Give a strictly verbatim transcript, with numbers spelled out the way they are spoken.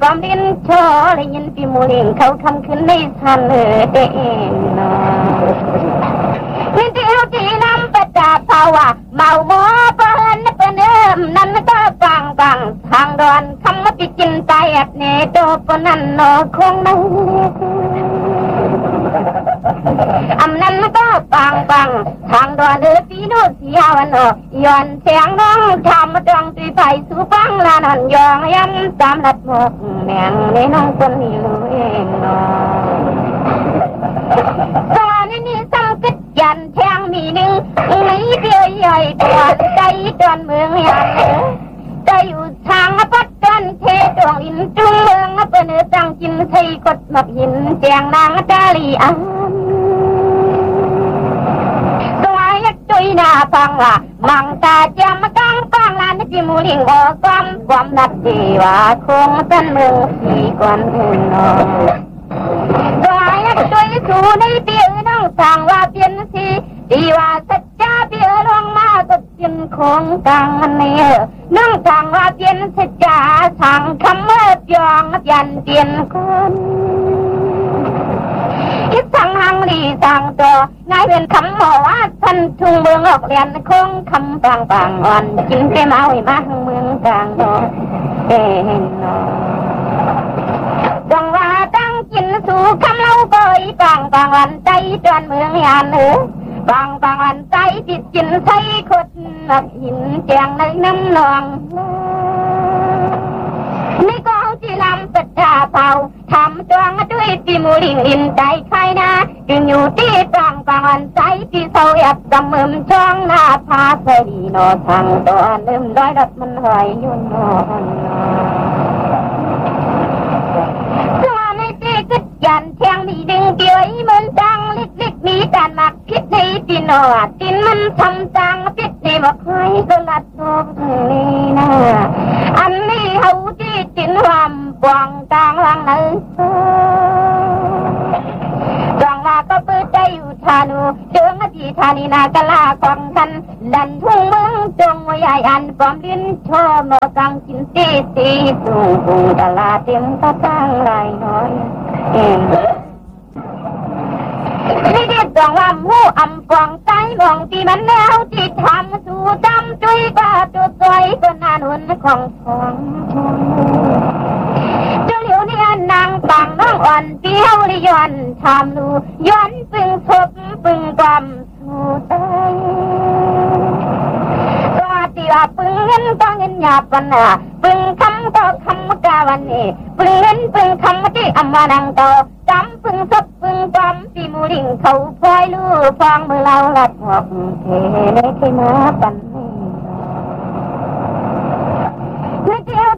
อมดินโชว์ได้ยินปีมูลิงเขาคำขึ้นในทันเลยเด้งนอนินที่รู้ที่น้ำประจาภาวะเมาหมอเปิ้นเปิ้นเอิมนั่นก็ฟังฟังทางดอนคำว่าปิจินใจอัดเนโตปนันนอคงนั่งอำนั้นก็ฟังฟังทางดอนเดือปีโนเสียวันอย้อนเสียงน้องทำจองตุยไฟสู่ฟังลานอนยองย้ำตามลัดหมกแมงในน้องคนนี้รู้เองนอตอนนี้สังกัดยันแทงมีหนึ่งไม่เดียวใหญ่ตอนใจตอนเมืองยันใจอยู่ทางปัดต้นเทดวงอินจุงเมืองเปิดเนื้อจังกินไทยกดหมักหินแจงนางดาลีอันตัวยักษ์จุยหน้าฟังว่ามังตาจำกังฟังลานจิมูลิงบอกความความนัดดีว่าคงเป็นเมืองที่กวนอื่นนอตัวยักษ์จุยสู่ในเปียน้องสั่งว่าเปลี่ยนสีดีว่าสัจจะเปียลงมาก็เปลี่ยนของกลางมันเนี่ยน้องสั่งว่าเปลี่ยนสัจจะสั่งคำเมื่อยองยันเปลี่ยนคนคิดสั่งหังดีสั่งตัวนายเป็นคำหมอว่าท่านทุ่งเมืองออกเรียนคงคำปังปังอ่อนกินไปเมาอีมาเมืองกลางดอเอ็นนอดังว่าตั้งกินสู่คำเล่าก็อีปังปังวันใจจวนเมืองยานเออบางบางวันใจติดกินใส่ขดหนักหินแจงในน้ำนองนี่ก็ที่ลำปัดดาเผาทำจวงด้วยปีมูลิงอินใจใครนะจึงอยู่ที่บางบางวันใจที่เศร้าแอบจำมือช่องหน้าพาใส่ดีนอทางตัวลืมร้อยรถมันหอยยุ่นนอนตัวในที่กึศยันแทงมีดึงเกี่ยวเหมือนจังลิกๆมีการหมักพิษในปีนอดดินมันทำจังพิษในบอกให้ก็ลัดโลกนี้นะอันนี้เขาที่จินความปวงกลางวังเลยจังว่าก็เปิดใจอยู่ทานูเจืองที่ธานีนากลาของท่านดันทุ่งเมืองจงวิญญาณปอมลิ้นโชว์มกังกินตีตีตุงปุงตลาเต็มตาตั้งไรน้อยเองนี่เด็กจังว่ามูอำปองใจมองที่มันแล้วที่ทำสู่จำจุยกว่าจุดสวยก็น่าหนุนของของเจ้าเหลียวเนี่ยนางปังน้องอ่อนเปี้ยวลิย้อนทำลูย้อนปึงทบปึงความสู่ใจก็ที่ว่าปึงเงินก็เงินหยาบวันน่ะปึงคำก็คำกาวันนี้ปึงเงินปึงคำที่อำมานังโตจำปึงทบปึงความปีมูลิงเขาพลอยลู่ฟองมือเราหลัดหอกเทในที่มาปัน